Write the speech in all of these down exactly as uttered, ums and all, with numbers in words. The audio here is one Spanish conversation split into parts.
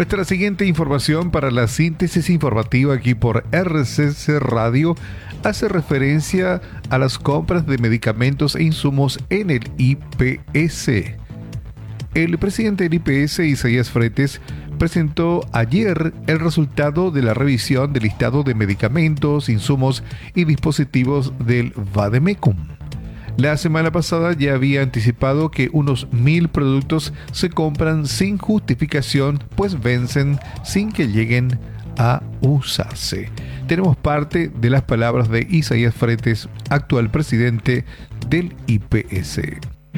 Nuestra siguiente información para la síntesis informativa aquí por R C C Radio hace referencia a las compras de medicamentos e insumos en el I P S. El presidente del I P S, Isaías Fretes, presentó ayer el resultado de la revisión del listado de medicamentos, insumos y dispositivos del Vademecum. La semana pasada ya había anticipado que unos mil productos se compran sin justificación, pues vencen sin que lleguen a usarse. Tenemos parte de las palabras de Isaías Fretes, actual presidente del I P S.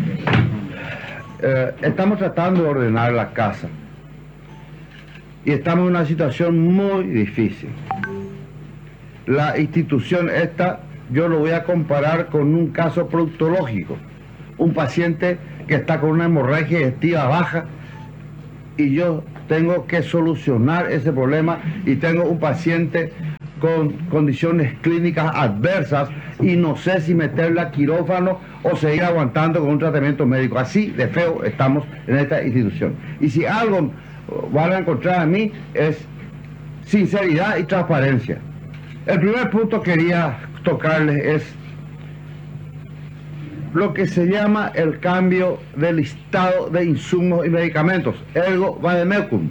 Eh, estamos tratando de ordenar la casa y estamos en una situación muy difícil. La institución esta, yo lo voy a comparar con un caso proctológico. Un paciente que está con una hemorragia digestiva baja y yo tengo que solucionar ese problema, y tengo un paciente con condiciones clínicas adversas y no sé si meterle a quirófano o seguir aguantando con un tratamiento médico. Así de feo estamos en esta institución. Y si algo van a encontrar a mí es sinceridad y transparencia. El primer punto que quería tocarles es lo que se llama el cambio del listado de insumos y medicamentos, ergo Vademecum.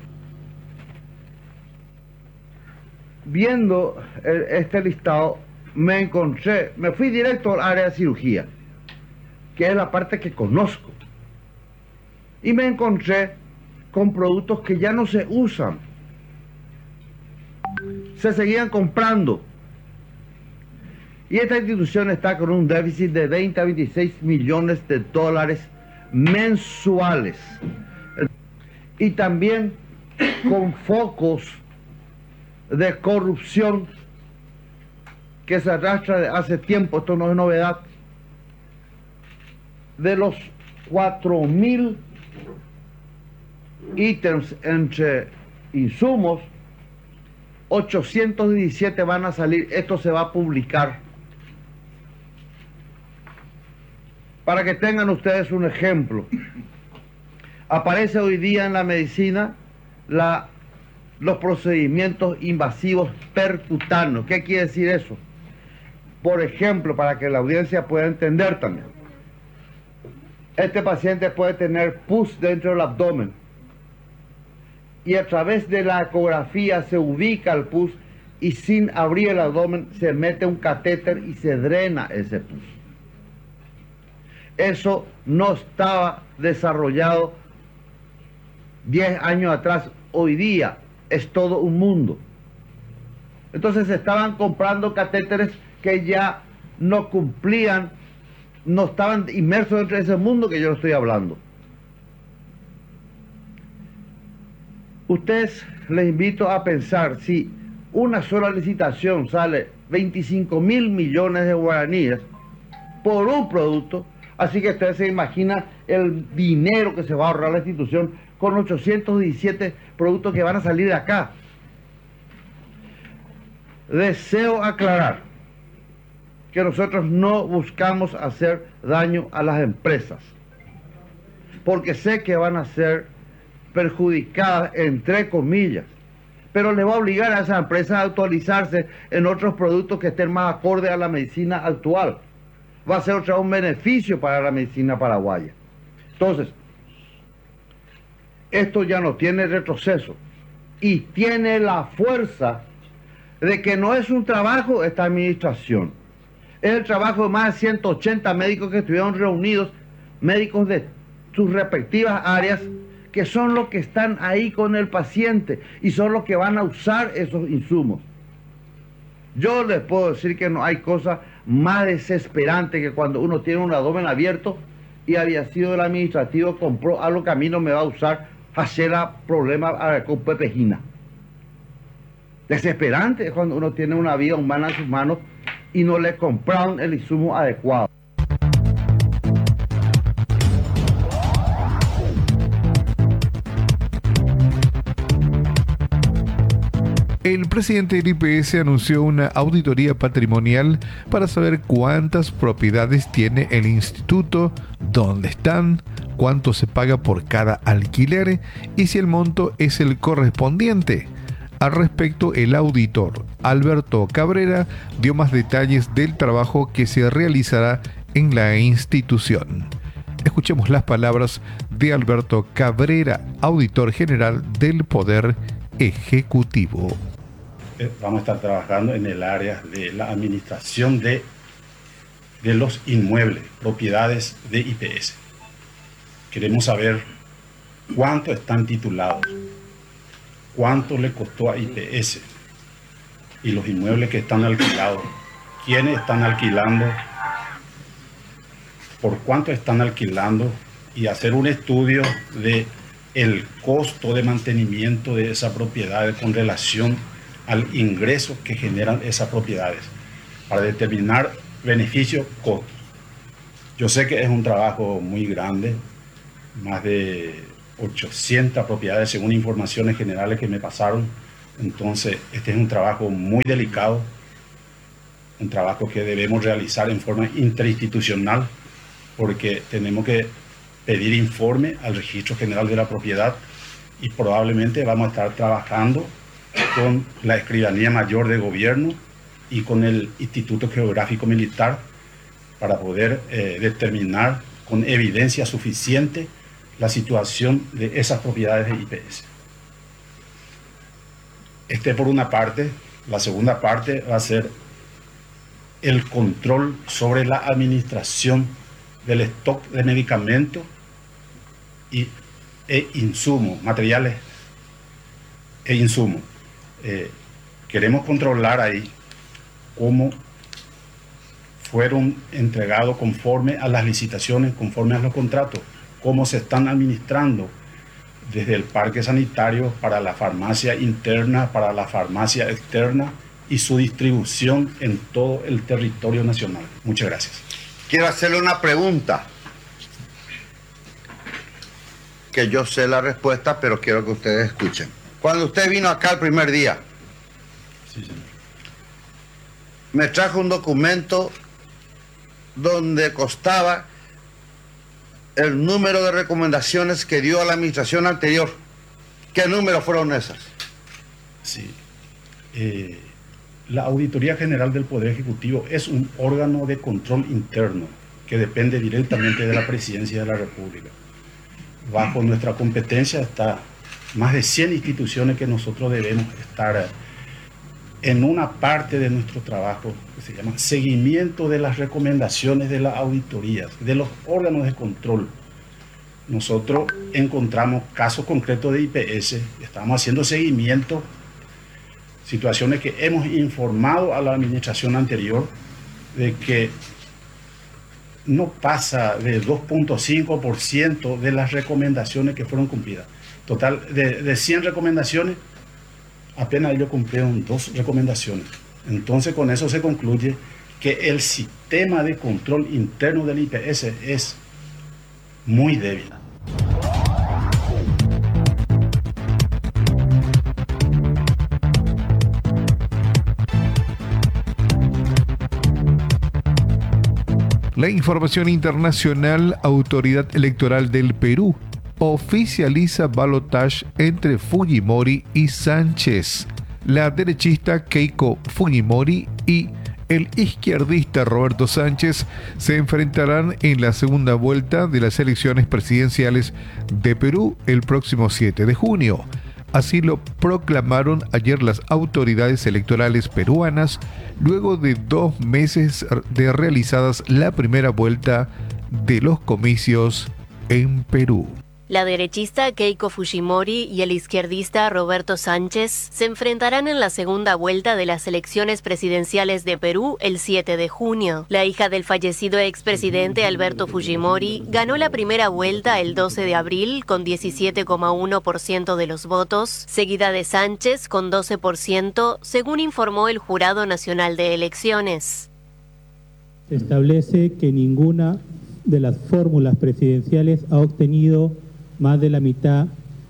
Viendo el, este listado, me encontré, me fui directo al área de cirugía, que es la parte que conozco, y me encontré con productos que ya no se usan, se seguían comprando. Y esta institución está con un déficit de veinte a veintiséis millones de dólares mensuales. Y también con focos de corrupción que se arrastra de hace tiempo, esto no es novedad. De los cuatro mil ítems entre insumos, ochocientos diecisiete van a salir, esto se va a publicar. Para que tengan ustedes un ejemplo, aparece hoy día en la medicina la, los procedimientos invasivos percutáneos. ¿Qué quiere decir eso? Por ejemplo, para que la audiencia pueda entender también, este paciente puede tener pus dentro del abdomen y a través de la ecografía se ubica el pus y sin abrir el abdomen se mete un catéter y se drena ese pus. Eso no estaba desarrollado diez años atrás, hoy día es todo un mundo. Entonces estaban comprando catéteres que ya no cumplían, no estaban inmersos dentro de ese mundo que yo estoy hablando. Ustedes, les invito a pensar, si una sola licitación sale veinticinco mil millones de guaraníes por un producto, así que ustedes se imaginan el dinero que se va a ahorrar la institución con ochocientos diecisiete productos que van a salir de acá. Deseo aclarar que nosotros no buscamos hacer daño a las empresas, porque sé que van a ser perjudicadas, entre comillas, pero le va a obligar a esas empresas a actualizarse en otros productos que estén más acorde a la medicina actual. Va a ser otra vez un beneficio para la medicina paraguaya. Entonces, esto ya no tiene retroceso y tiene la fuerza de que no es un trabajo esta administración, es el trabajo de más de ciento ochenta médicos que estuvieron reunidos, médicos de sus respectivas áreas, que son los que están ahí con el paciente y son los que van a usar esos insumos. Yo les puedo decir que no hay cosa más desesperante que cuando uno tiene un abdomen abierto y había sido el administrativo, compró algo que a mí no me va a usar, hacer problema con pepejina. Desesperante es cuando uno tiene una vida humana en sus manos y no le compraron el insumo adecuado. El presidente del I P S anunció una auditoría patrimonial para saber cuántas propiedades tiene el instituto, dónde están, cuánto se paga por cada alquiler y si el monto es el correspondiente. Al respecto, el auditor Alberto Cabrera dio más detalles del trabajo que se realizará en la institución. Escuchemos las palabras de Alberto Cabrera, auditor general del Poder Ejecutivo. Vamos a estar trabajando en el área de la administración de, de los inmuebles, propiedades de I P S. Queremos saber cuánto están titulados, cuánto le costó a I P S y los inmuebles que están alquilados, quiénes están alquilando, por cuánto están alquilando y hacer un estudio de el costo de mantenimiento de esa propiedad con relación al ingreso que generan esas propiedades para determinar beneficios, costos. Yo sé que es un trabajo muy grande, más de ochocientas propiedades según informaciones generales que me pasaron. Entonces, este es un trabajo muy delicado, un trabajo que debemos realizar en forma interinstitucional porque tenemos que pedir informe al Registro General de la Propiedad y probablemente vamos a estar trabajando con la Escribanía Mayor de Gobierno y con el Instituto Geográfico Militar para poder eh, determinar con evidencia suficiente la situación de esas propiedades de I P S. Este por una parte. La segunda parte va a ser el control sobre la administración del stock de medicamentos y, e insumos, materiales e insumos. Eh, queremos controlar ahí cómo fueron entregados conforme a las licitaciones, conforme a los contratos, cómo se están administrando desde el parque sanitario para la farmacia interna, para la farmacia externa y su distribución en todo el territorio nacional. Muchas gracias. Quiero hacerle una pregunta, que yo sé la respuesta, pero quiero que ustedes escuchen. Cuando usted vino acá el primer día, Sí, señor. me trajo un documento donde constaba el número de recomendaciones que dio a la administración anterior. ¿Qué números fueron esas? Sí. Eh, la Auditoría General del Poder Ejecutivo es un órgano de control interno que depende directamente de la Presidencia de la República. Bajo nuestra competencia está más de cien instituciones que nosotros debemos estar en una parte de nuestro trabajo que se llama seguimiento de las recomendaciones de las auditorías, de los órganos de control. Nosotros encontramos casos concretos de I P S, estamos haciendo seguimiento, situaciones que hemos informado a la administración anterior de que no pasa de dos punto cinco por ciento de las recomendaciones que fueron cumplidas. Total, de, de cien recomendaciones, apenas ellos cumplieron dos recomendaciones. Entonces, con eso se concluye que el sistema de control interno del I P S es muy débil. La información internacional. Autoridad Electoral del Perú oficializa balotaje entre Fujimori y Sánchez. La derechista Keiko Fujimori y el izquierdista Roberto Sánchez se enfrentarán en la segunda vuelta de las elecciones presidenciales de Perú el próximo siete de junio. Así lo proclamaron ayer las autoridades electorales peruanas, luego de dos meses de realizadas la primera vuelta de los comicios en Perú. La derechista Keiko Fujimori y el izquierdista Roberto Sánchez se enfrentarán en la segunda vuelta de las elecciones presidenciales de Perú el siete de junio. La hija del fallecido expresidente Alberto Fujimori ganó la primera vuelta el doce de abril con diecisiete coma uno por ciento de los votos, seguida de Sánchez con doce por ciento, según informó el Jurado Nacional de Elecciones. Se establece que ninguna de las fórmulas presidenciales ha obtenido más de la mitad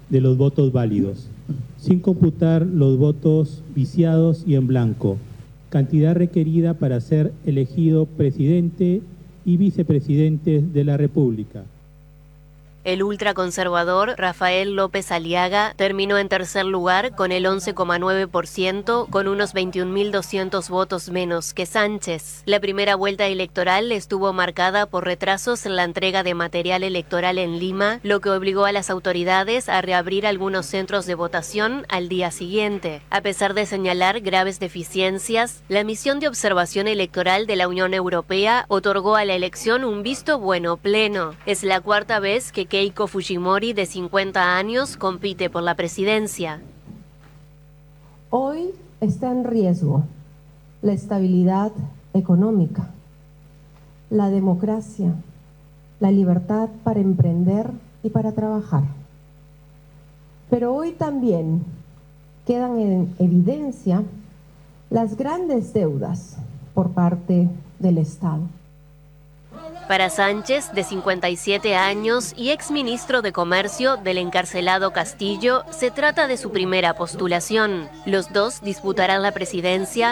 de los votos válidos, sin computar los votos viciados y en blanco, cantidad requerida para ser elegido presidente y vicepresidentes de la República. El ultraconservador Rafael López Aliaga terminó en tercer lugar con el once coma nueve por ciento, con unos veintiún mil doscientos votos menos que Sánchez. La primera vuelta electoral estuvo marcada por retrasos en la entrega de material electoral en Lima, lo que obligó a las autoridades a reabrir algunos centros de votación al día siguiente. A pesar de señalar graves deficiencias, la misión de observación electoral de la Unión Europea otorgó a la elección un visto bueno pleno. Es la cuarta vez que Keiko Fujimori, de cincuenta años, compite por la presidencia. Hoy está en riesgo la estabilidad económica, la democracia, la libertad para emprender y para trabajar. Pero hoy también quedan en evidencia las grandes deudas por parte del Estado. Para Sánchez, de cincuenta y siete años y exministro de Comercio del encarcelado Castillo, se trata de su primera postulación. Los dos disputarán la presidencia